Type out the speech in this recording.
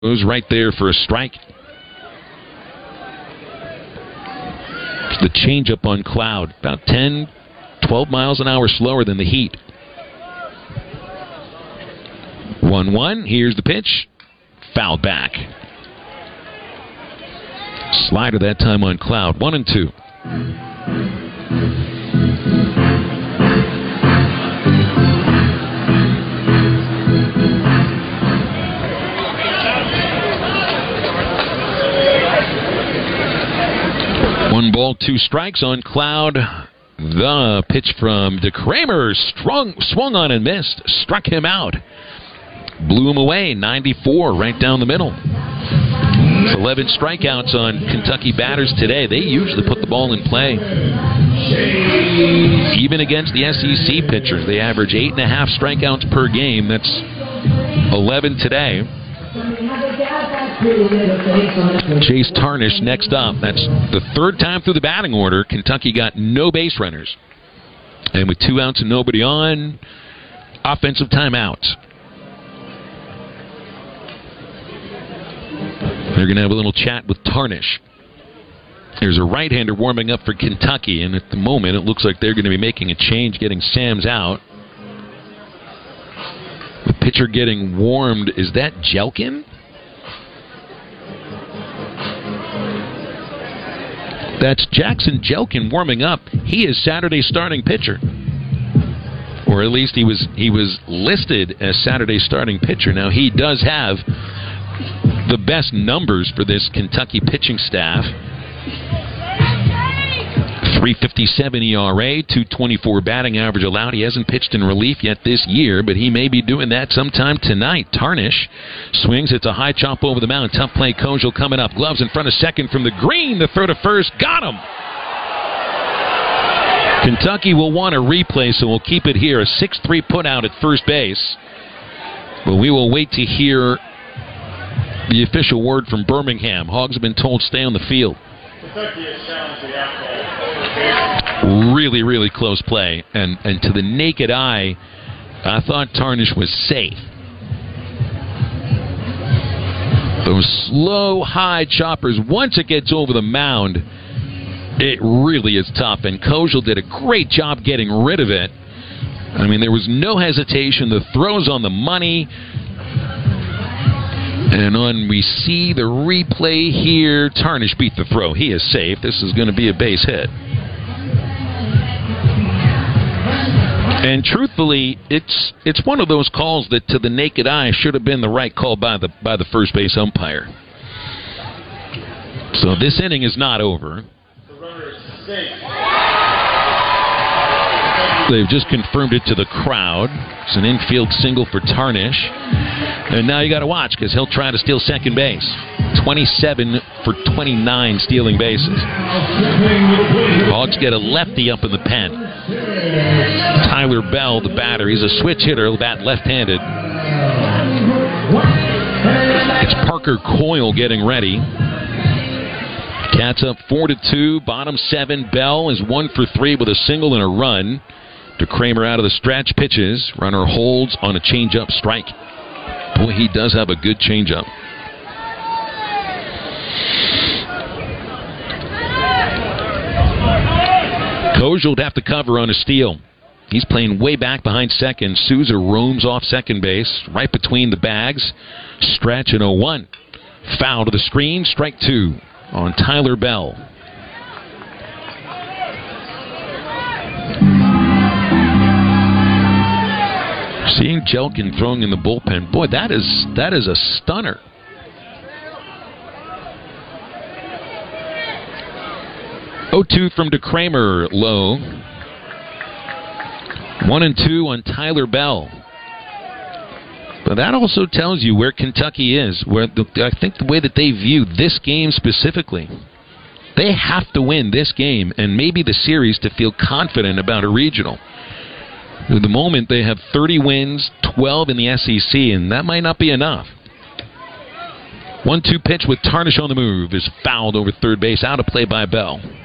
Goes right there for a strike. The changeup on Cloud, about 10, 12 miles an hour slower than the Heat. 1-1. Here's the pitch. Foul back. Slider that time on Cloud. 1-2. One ball, two strikes on Cloud. The pitch from DeCramer swung on and missed. Struck him out. Blew him away. 94 right down the middle. 11 strikeouts on Kentucky batters today. They usually put the ball in play. Even against the SEC pitchers, they average 8.5 strikeouts per game. That's 11 today. Chase Tarnish next up. That's the third time through the batting order Kentucky got no base runners. And with 2 outs and nobody on, offensive timeouts. They're going to have a little chat with Tarnish. There's a right-hander warming up for Kentucky, and at the moment it looks like they're going to be making a change, getting Sams out. The pitcher getting warmed, is that Jelkin? That's Jackson Jelkin warming up. He is Saturday's starting pitcher. Or at least he was listed as Saturday's starting pitcher. Now he does have the best numbers for this Kentucky pitching staff. 3.57 ERA, 2.24 batting average allowed. He hasn't pitched in relief yet this year, but he may be doing that sometime tonight. Tarnish swings. It's a high chop over the mound. Tough play. Kojal coming up. Gloves in front of second from the green. The throw to first. Got him! Kentucky will want a replay, so we'll keep it here. A 6-3 put out at first base. But we will wait to hear the official word from Birmingham. Hogs have been told stay on the field. Really, really close play. And to the naked eye, I thought Tarnish was safe. Those slow, high choppers, once it gets over the mound, it really is tough. And Kojal did a great job getting rid of it. I mean, there was no hesitation. The throw's on the money. And on we see the replay here, Tarnish beat the throw. He is safe. This is going to be a base hit. And truthfully, it's one of those calls that to the naked eye should have been the right call by the first base umpire. So this inning is not over. They've just confirmed it to the crowd. It's an infield single for Tarnish. And now you got to watch because he'll try to steal second base. 27 for 29 stealing bases. Hogs get a lefty up in the pen. Tyler Bell, the batter. He's a switch hitter. He'll bat left-handed. It's Parker Coyle getting ready. Cats up 4-2. Bottom 7. Bell is 1 for 3 with a single and a run. DeCramer out of the stretch pitches. Runner holds on a changeup strike. Boy, he does have a good changeup. Kojal would have to cover on a steal. He's playing way back behind second. Souza roams off second base, right between the bags. Stretch and 0-1. Foul to the screen. Strike 2 on Tyler Bell. Seeing Jelkin throwing in the bullpen, boy, that is a stunner. (0-2) from DeCramer, low. 1-2 on Tyler Bell. But that also tells you where Kentucky is. I think the way that they view this game specifically, they have to win this game and maybe the series to feel confident about a regional. At the moment, they have 30 wins, 12 in the SEC, and that might not be enough. 1-2 pitch with Tarnish on the move is fouled over third base, out of play by Bell.